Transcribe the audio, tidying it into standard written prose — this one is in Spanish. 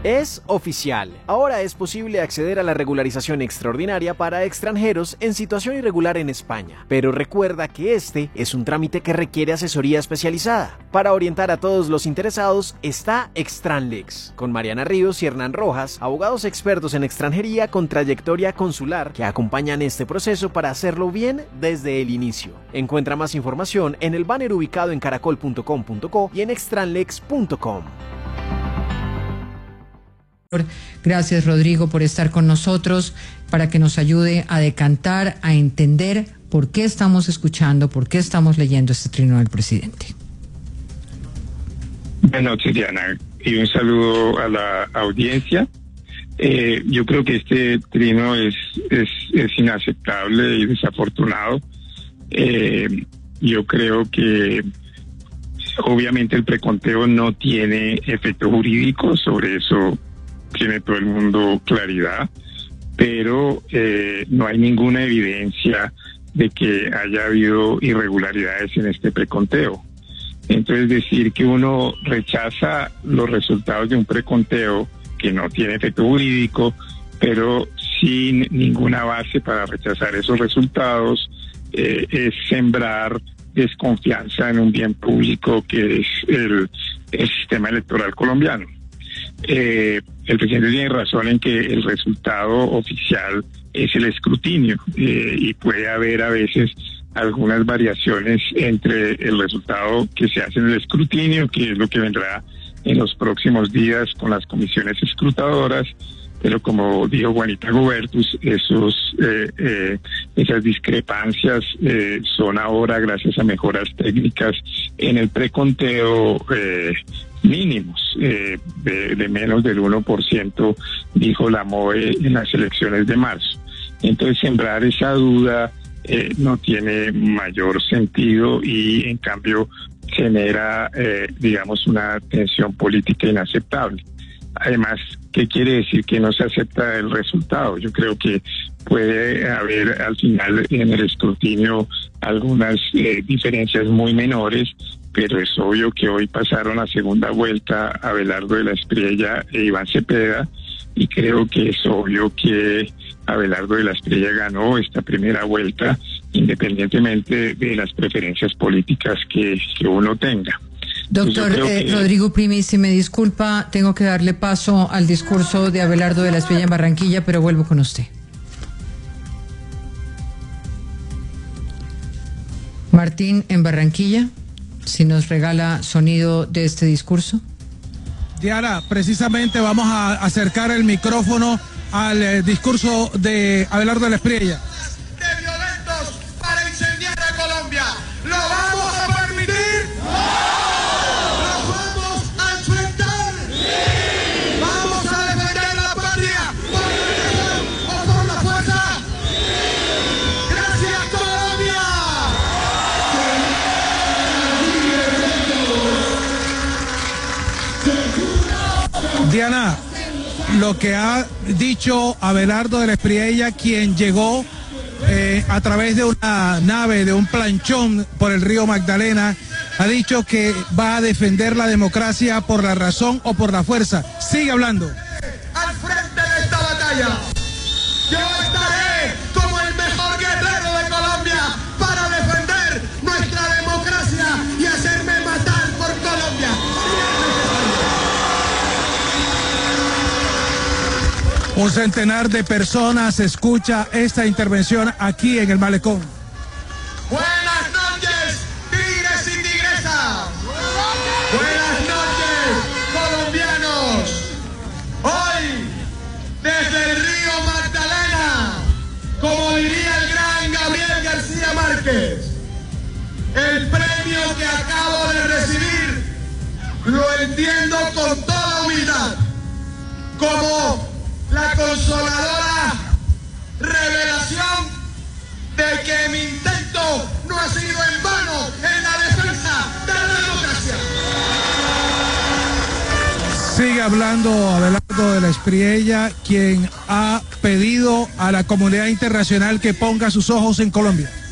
Es oficial. Ahora es posible acceder a la regularización extraordinaria para extranjeros en situación irregular en España. Pero recuerda que este es un trámite que requiere asesoría especializada. Para orientar a todos los interesados está Extranlex, con Mariana Ríos y Hernán Rojas, abogados expertos en extranjería con trayectoria consular que acompañan este proceso para hacerlo bien desde el inicio. Encuentra más información en el banner ubicado en caracol.com.co y en extranlex.com. Gracias, Rodrigo, por estar con nosotros para que nos ayude a decantar, a entender por qué estamos escuchando, por qué estamos leyendo este trino del presidente. Buenas noches, Diana, y un saludo a la audiencia. Yo creo que este trino es inaceptable y desafortunado. Yo creo que obviamente el preconteo no tiene efecto jurídico, sobre eso tiene todo el mundo claridad, pero no hay ninguna evidencia de que haya habido irregularidades en este preconteo. Entonces, decir que uno rechaza los resultados de un preconteo que no tiene efecto jurídico, pero sin ninguna base para rechazar esos resultados, es sembrar desconfianza en un bien público que es el sistema electoral colombiano. El presidente tiene razón en que el resultado oficial es el escrutinio y puede haber a veces algunas variaciones entre el resultado que se hace en el escrutinio, que es lo que vendrá en los próximos días con las comisiones escrutadoras, pero como dijo Juanita Gobertus, esas discrepancias son ahora, gracias a mejoras técnicas en el preconteo, mínimos, de menos del 1%, dijo la MOE en las elecciones de marzo. Entonces, sembrar esa duda no tiene mayor sentido y, en cambio, genera, digamos, una tensión política inaceptable. Además, ¿qué quiere decir que no se acepta el resultado? Yo creo que puede haber al final en el escrutinio algunas diferencias muy menores, pero es obvio que hoy pasaron a segunda vuelta Abelardo de la Espriella e Iván Cepeda, y creo que es obvio que Abelardo de la Espriella ganó esta primera vuelta, independientemente de las preferencias políticas que uno tenga. Doctor Rodrigo Primi, si me disculpa, tengo que darle paso al discurso de Abelardo de la Espriella en Barranquilla, pero vuelvo con usted. Martín, en Barranquilla, si nos regala sonido de este discurso. Diana, precisamente vamos a acercar el micrófono al discurso de Abelardo de la Espriella. De violentos para incendiar a Colombia. ¿Lo vamos a permitir? ¿Lo vamos a enfrentar? ¿Vamos a defender la patria por la razón o por la fuerza? ¡Gracias, Colombia! Diana, lo que ha dicho Abelardo de la Espriella, quien llegó a través de una nave, de un planchón por el río Magdalena, ha dicho que va a defender la democracia por la razón o por la fuerza. Sigue hablando. Al frente de esta batalla, yo estaré como el mejor guerrero de Colombia para defender nuestra democracia y hacerme matar por Colombia. Un centenar de personas escucha esta intervención aquí en el Malecón. Buenas noches, tigres y tigresas. Buenas noches, colombianos. Hoy, desde el río Magdalena, como diría el gran Gabriel García Márquez, el premio que acabo de recibir lo entiendo con toda humildad, como la consoladora revelación de que mi intento no ha sido en vano en la defensa de la democracia. Sigue hablando Abelardo de la Espriella, quien ha pedido a la comunidad internacional que ponga sus ojos en Colombia.